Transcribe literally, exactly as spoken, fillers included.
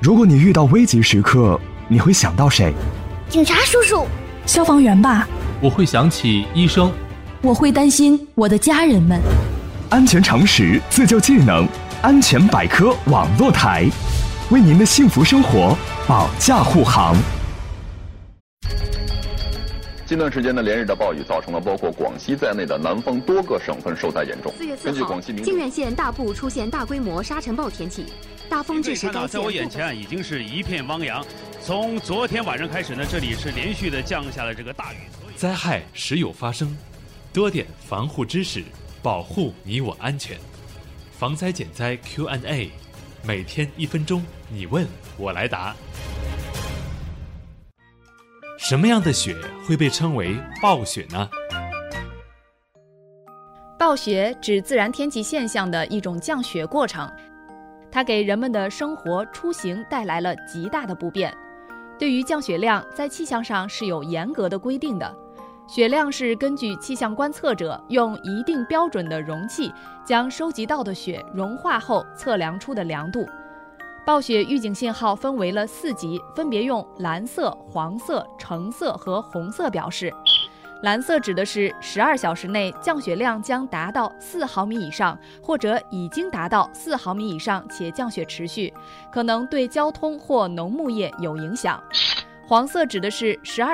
如果你遇到危急时刻，你会想到谁？ 警察叔叔。 消防员吧。 我会想起医生。 我会担心我的家人们。 安全常识，自救技能，安全百科网络台，为您的幸福生活保驾护航。 近段时间的连日的暴雨造成了包括广西在内的南方多个省份受灾严重。 四月四号，靖远县大部出现大规模沙尘暴天气，大风致使该县。 在我眼前已经是一片汪洋。从昨天晚上开始呢，这里是连续的降下了这个大雨。 灾害时有发生，多点防护知识，保护你我安全。防灾减灾 Q and A， 每天一分钟，你问我来答。什么样的雪会被称为暴雪呢？ 暴雪指自然天气现象的一种降雪过程，它给人们的生活出行带来了极大的不便。对于降雪量，在气象上是有严格的规定的。雪量是根据气象观测者用一定标准的容器将收集到的雪融化后测量出的量度。暴雪预警信号分为了四级，分别用蓝色、黄色、橙色和红色表示。蓝色指的是十二小时内降雪量将达到四毫米以上，或者已经达到四毫米以上且降雪持续，可能对交通或农牧业有影响。黄色指的是十二